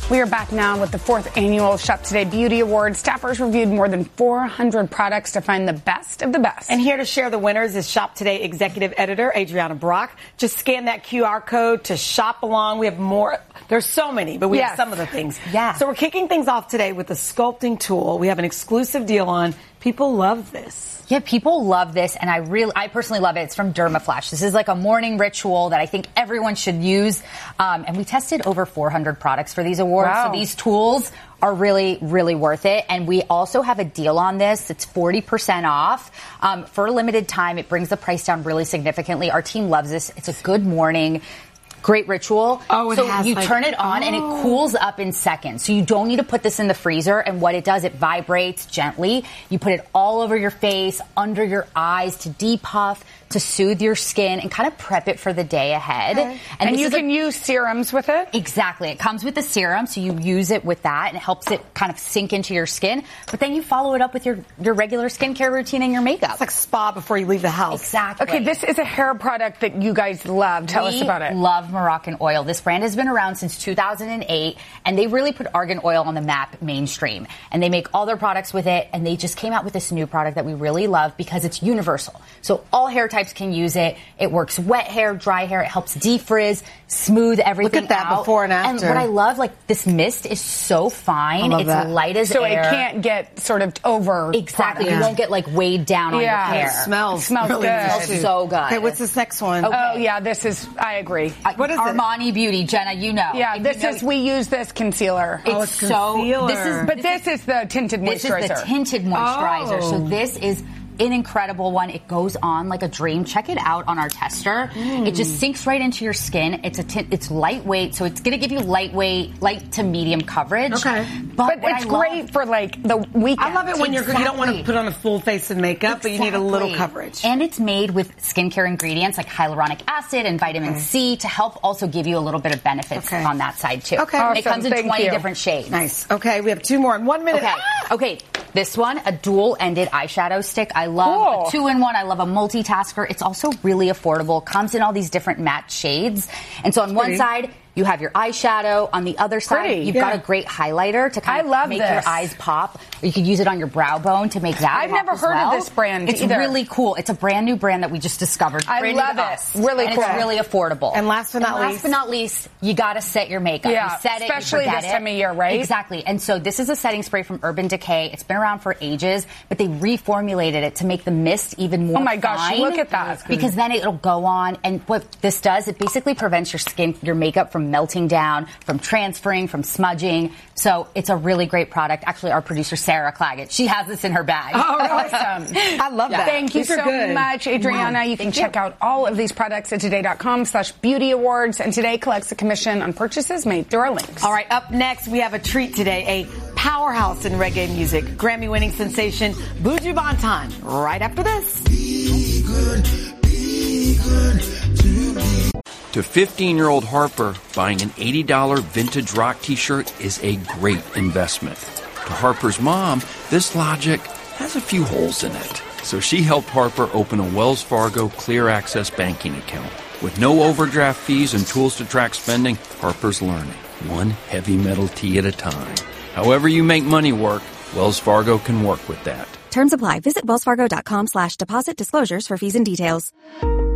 We are back now with the 4th annual Shop Today Beauty Awards. Staffers reviewed more than 400 products to find the best of the best. And here to share the winners is Shop Today Executive Editor Adriana Brock. Just scan that QR code to shop along. We have more. There's so many, but we have some of the things. Yeah. So we're kicking things off today with the sculpting tool. We have an exclusive deal on. People love this. Yeah, people love this, and I personally love it. It's from Dermaflash. This is like a morning ritual that I think everyone should use. And we tested over 400 products for these awards. Wow. So these tools are really, really worth it. And we also have a deal on this. It's 40% off. For a limited time, it brings the price down really significantly. Our team loves this. It's a good morning. Great ritual. Oh, so you turn it on and it cools up in seconds. So you don't need to put this in the freezer. And what it does, it vibrates gently. You put it all over your face, under your eyes to depuff, to soothe your skin and kind of prep it for the day ahead. Okay. And you can use serums with it? Exactly. It comes with the serum, so you use it with that, and it helps it kind of sink into your skin. But then you follow it up with your regular skincare routine and your makeup. It's like spa before you leave the house. Exactly. Okay, this is a hair product that you guys love. Tell us about it. We love Moroccan oil. This brand has been around since 2008, and they really put argan oil on the map mainstream. And they make all their products with it, and they just came out with this new product that we really love because it's universal. So all hair types can use it. It works wet hair, dry hair. It helps defrizz, smooth everything out. Look at that before and after. And what I love, like, this mist is so fine. It's light as air. So it can't get sort of over. Exactly. You won't get, like, weighed down on your hair. It smells really good. good. It smells so good. Okay, what's this next one? Okay. Oh, yeah, this is, I agree. What is Armani Beauty, Jenna, you know. Yeah, we use this concealer. It's concealer. This is the tinted moisturizer. This is the tinted moisturizer. So this is an incredible one. It goes on like a dream. Check it out on our tester. It just sinks right into your skin. It's lightweight, so it's going to give you light to medium coverage. Okay. But it's great for like the weekend. I love it when you don't want to put on a full face of makeup, but you need a little coverage. And it's made with skincare ingredients like hyaluronic acid and vitamin C to help also give you a little bit of benefits on that side too. Okay. Awesome. It comes in 20 different shades. Nice. Okay, we have 2 more in 1 minute. Okay. This one, a dual-ended eyeshadow stick. I love a 2-in-1. I love a multitasker. It's also really affordable. Comes in all these different matte shades. And so on one side, you have your eyeshadow. On the other side, you've got a great highlighter to kind of make your eyes pop. Or you could use it on your brow bone to make that I've never heard of this brand It's really cool. It's a brand new brand that we just discovered. I love it. Really cool. And it's really affordable. And last but not least, you got to set your makeup. Yeah, you set especially this time of year, right? Exactly. And so this is a setting spray from Urban Decay. It's been around for ages, but they reformulated it to make the mist even more Oh my gosh, fine. look at that. Because then it'll go on, and what this does, it basically prevents your makeup from melting down, from transferring, from smudging. So it's a really great product. Actually, our producer, Sarah Claggett, she has this in her bag. Oh, awesome. I love that. Thank you so much, Adriana. You can check out all of these products at today.com/beauty awards. And Today collects a commission on purchases made through our links. All right, up next, we have a treat today, a powerhouse in reggae music, Grammy-winning sensation Buju Banton, right after this. Be good to me. To 15-year-old Harper, buying an $80 vintage rock t-shirt is a great investment. To Harper's mom, this logic has a few holes in it. So she helped Harper open a Wells Fargo Clear Access banking account. With no overdraft fees and tools to track spending, Harper's learning, one heavy metal tea at a time. However you make money work, Wells Fargo can work with that. Terms apply. Visit wellsfargo.com/deposit disclosures for fees and details.